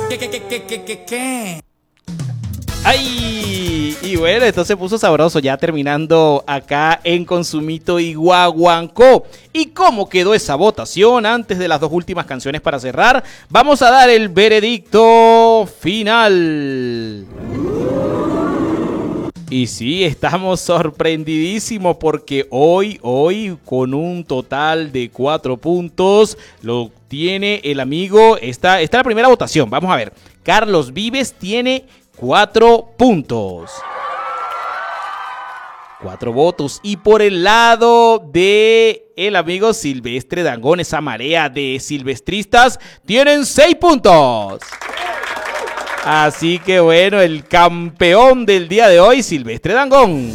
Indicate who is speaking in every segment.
Speaker 1: ¿Qué?
Speaker 2: ¡Ay! Y bueno, esto se puso sabroso ya terminando acá en Consumito y Guaguancó. ¿Y cómo quedó esa votación antes de las dos últimas canciones para cerrar? Vamos a dar el veredicto final. Y sí, estamos sorprendidísimos porque hoy, con un total de 4 puntos, lo tiene el amigo. Está la primera votación, vamos a ver. Carlos Vives tiene 4 puntos. 4 votos. Y por el lado de el amigo Silvestre Dangond, esa marea de silvestristas, tienen 6 puntos. Así que bueno, el campeón del día de hoy, Silvestre Dangond.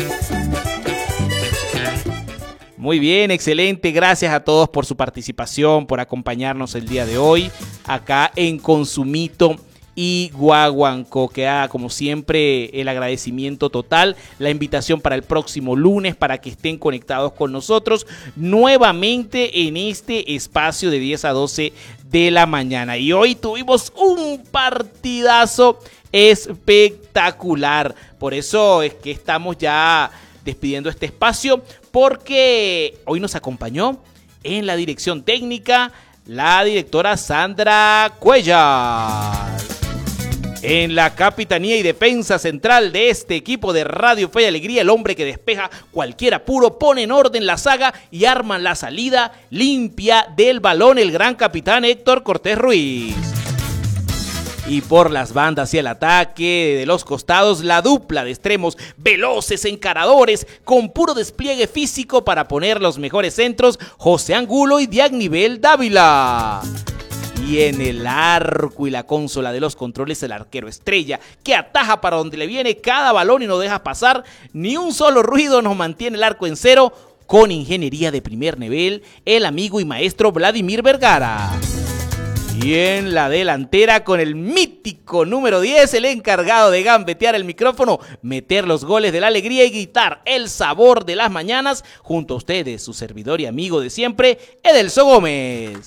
Speaker 2: Muy bien, excelente. Gracias a todos por su participación, por acompañarnos el día de hoy acá en Consumito y Guaguancó. Queda como siempre el agradecimiento total, la invitación para el próximo lunes para que estén conectados con nosotros nuevamente en este espacio de 10 a 12 de la mañana. Y hoy tuvimos un partidazo espectacular. Por eso es que estamos ya despidiendo este espacio, porque hoy nos acompañó en la dirección técnica la directora Sandra Cuellar. En la capitanía y defensa central de este equipo de Radio Fe y Alegría, el hombre que despeja cualquier apuro, pone en orden la saga y arma la salida limpia del balón, el gran capitán Héctor Cortés Ruiz. Y por las bandas y el ataque de los costados, la dupla de extremos veloces, encaradores, con puro despliegue físico para poner los mejores centros, José Angulo y Diagnivel Dávila. Y en el arco y la consola de los controles, el arquero estrella, que ataja para donde le viene cada balón y no deja pasar ni un solo ruido, nos mantiene el arco en cero con ingeniería de primer nivel, el amigo y maestro Vladimir Vergara. Y en la delantera, con el mítico número 10, el encargado de gambetear el micrófono, meter los goles de la alegría y gritar el sabor de las mañanas, junto a ustedes, su servidor y amigo de siempre, Edelso Gómez.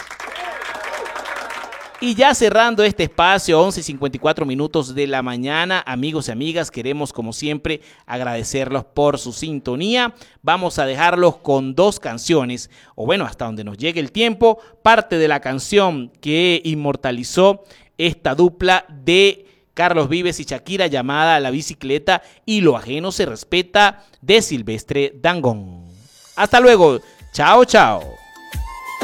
Speaker 2: Y ya cerrando este espacio, 11:54 de la mañana, amigos y amigas, queremos como siempre agradecerlos por su sintonía. Vamos a dejarlos con 2 canciones, o bueno, hasta donde nos llegue el tiempo, parte de la canción que inmortalizó esta dupla de Carlos Vives y Shakira, llamada La Bicicleta y Lo Ajeno Se Respeta, de Silvestre Dangond. Hasta luego, chao, chao.